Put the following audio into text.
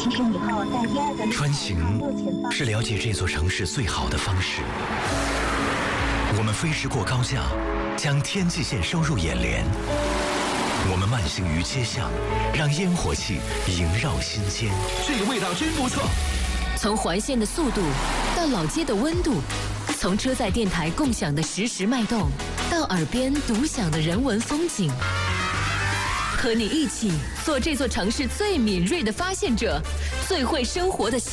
其实以后在第二个穿行是了解这座城市最好的方式。我们飞驰过高架，将天际线收入眼帘。我们慢行于街巷，让烟火气萦绕心间。 这个味道真不错。 从环线的速度到老街的温度，从车载电台共享的实时脉动，到耳边独享的人文风景。和你一起做这座城市最敏锐的发现者，最会生活的